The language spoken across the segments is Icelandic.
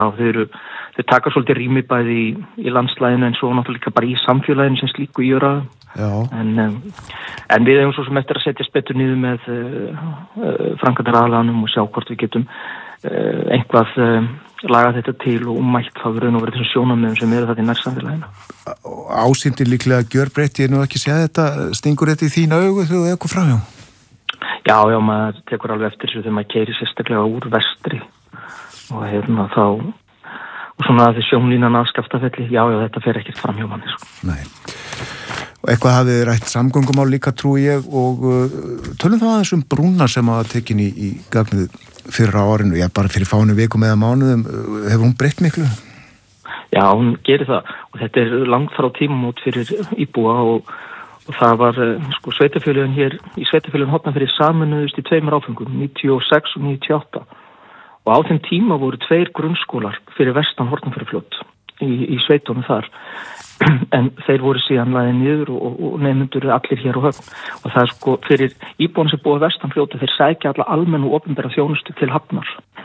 þeir taka svolítið rými bæði í landslæðinu en svo náttúrulega líka bara í samfélaginu sem slíku í öraðum. En við eigum svo sem eftir að setjast betur niður með framkvæmdaraðilanum og sjá hvort við getum eitthvað laga þetta til og mætt það raun og verið þessum sjónarmiðum sem eru þetta í nærsamfélaginu. Ásýndir líklega gjörbreytt, ég nú ekki séð þetta, stingur þetta í þín augu þegar þú eitthvað frá hjá? Já, maður tekur alveg eftir þessu þegar maður keyrir sérstaklega úr vestri og þá og svona að því sjónlínan að Skaftafelli, já, þetta fer ekkert fram hjá manni. Nei. Og eitthvað hafið rætt samgöngumál líka trúi ég og tölum það aðeins brúna sem að tekin í gagnið fyrir á árinu, bara fyrir fáinu vikum eða mánuðum, hefur hún breytt miklu? Já, hún gerir það og þetta er langt frá tímamót fyrir íbúa og það var sveitarfélögin hér í sveitarfélögin Hornafirði sameinuðust í 2 áföngum, 96 og 98 og á þeim tíma voru 2 grunnskólar fyrir vestan Hornafjarðarfljót í sveitunum þar en þeir voru síðan lagðir niður og nemendur allir hér á Höfn og það er fyrir íbúan sem búa vestan fljóti þeir sækja alla almennu og opinbera þjónustu til Hafnar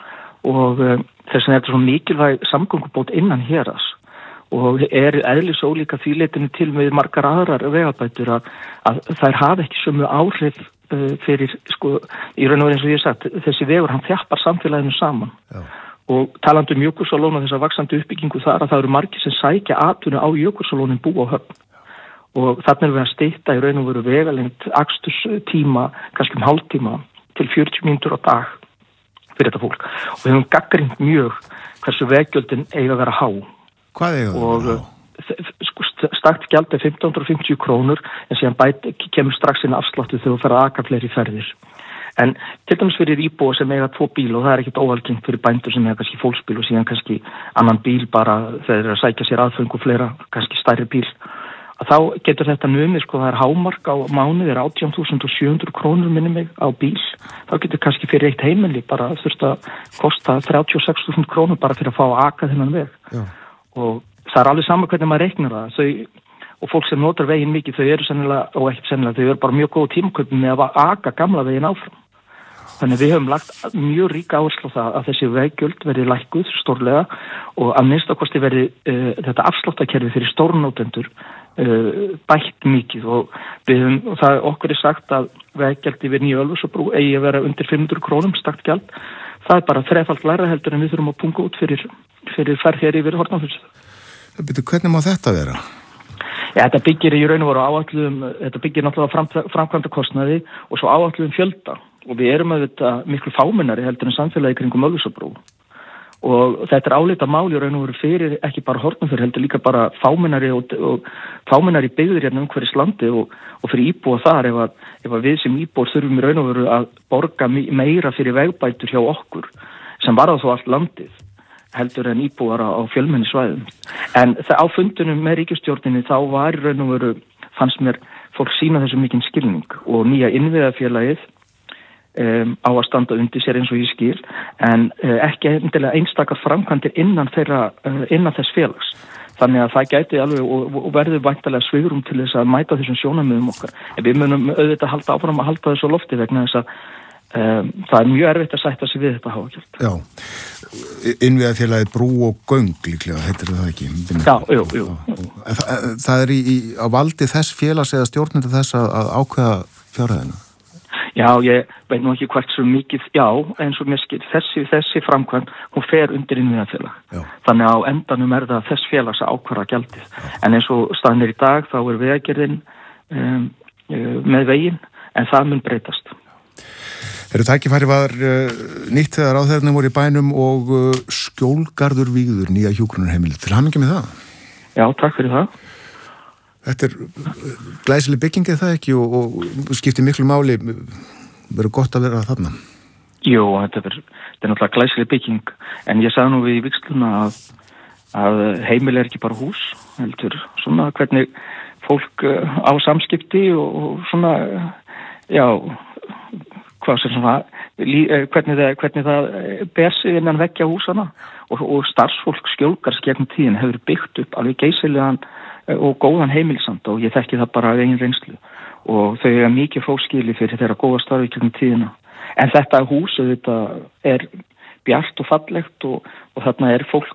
og þess vegna er þetta svo mikilvæg samgöngubót innan héraðs og er eðlis ólíka því leitinu til með margar aðrar vegabætur að þær hafa ekki sömu áhrif fyrir, í raun og veru eins og ég sagt, þessi vegur hann þjappar samfélaginu saman og talandi Jökulsárlón og þessa vaxandi uppbyggingu þar að það eru margir sem sækja atvinnu á Jökulsárlónin búa á Höfn og þarna við að stytta í raun og veru vegalengd aksturstíma, kannski hálftíma til 40 mínútur á dag fyrir þetta fólk og við höfum gagnrýnt mjög hversu veggjöldin eiga að vera há. Hvað eiga að vera há? Stakt gjald er 1550 krónur en síðan kemur strax inn afsláttu þegar þú fer að aka fleiri ferðir. En til dæmis fyrir íbúa sem eiga 2 bíl og það er ekkert óalgengt fyrir bændur sem eiga kannski fólksbíl og síðan kannski annan bíl bara þegar þeir að sækja sér aðföng og fleira, kannski stærri bíl. Að þá getur þetta numið, það er hámark á mánuði, er 18.700 krónur minni mig á bíl. Þá getur kannski fyrir eitt heimili bara þurft að kosta 36.000 krónur bara fyrir að fá að aka þennan veg. Og það er alveg sama hvernig maður reiknar það. Og fólk sem notar veginn mikið, þau eru sennilega, og ekki sennilega, þau eru bara mjög góð tímaköpum með að aka gamla veginn áfram. Þannig við höfum lagt mjög ríka áherslu á það að þessi veggjöld verði lækkuð stórlega og að minnstakosti verði þetta afsláttarkerfi fyrir stórnotendur bætt mikið og okkur er sagt að veggjald yfir Nýju Ölfusárbrú eigi að vera undir 500 krónum stakt gjald. Það er bara 3-falt lægra heldur en við þurfum að punga út fyrir ferð hér yfir Hornafjörð. Hvernig má þetta vera? Ja, þetta byggir í raun og veru áætluðum, þetta byggir náttúrulega framkvæmdakostnaði og svo áætluðum fjölda og við erum auðvitað miklu fámennari heldur en samfélagi kringum Ölfusárbrú og þetta er álita mál í raun og veru fyrir ekki bara Hornafjörð heldur líka bara fámennari og fámennari byggðir hérna umhverfis landi og fyrir íbúa þar ef að við sem íbúar þurfum í raun og veru að borga meira fyrir vegbætur hjá okkur sem varða þó allt landið heldur en íbúar á fjölmenni svæðum. En á fundunum með ríkisstjórninni þá var í raun og veru, fannst mér fólk sína þessu mikinn skilning og nýja innviðafélagið á að standa undir sér eins og ég skil, en ekki endilega einstakar framkvæmdir innan þess félags. Þannig að það gæti alveg og verður væntanlega svigrúm til þess að mæta þessum sjónarmiðum okkar. En við munum auðvitað halda áfram að halda þessu á lofti vegna þess að það er mjög erfitt að sætta sig við þetta hágjald. Já, innviðafélagið Brú og Göng líklega, heitir það ekki? Já, jú. Það er á valdi þess félags eða stjórnandi þess að ákveða fjárhæðina? Já, ég veit nú ekki hvert svo mikið, já, eins og mér skil, þessi framkvæmd, hún fer undir innviðafélag. Þannig á endanum er það þess félags að ákvarða gjaldið. En eins og staðan er í dag, þá er vegagerðin með veginn, en það mun breytast. Tækifæri var nýtt þegar ráðherrarnir voru í bænum og Skjólgarður vígður, nýja hjúkrunarheimilið. Til hamingju með það? Já, takk fyrir það. Þetta er glæsileg bygging eða það ekki og skiptir miklu máli, verður gott að vera þarna? Jú, þetta er náttúrulega glæsileg bygging, en ég sagði nú við í vígsluna að heimil er ekki bara hús, heldur svona hvernig fólk á samskipti og svona, já, hvað sem svona, hvernig það ber sig innan veggja húsana og starfsfólk Skjólgarðs gegnum tíðin hefur byggt upp alveg geysilegan og góðan heimilisanda og ég þekki það bara af eigin reynslu og þau eiga mikið fólkskili fyrir þeirra góða starfi gegnum tíðina. En þetta hús þetta er bjart og fallegt og þarna fólk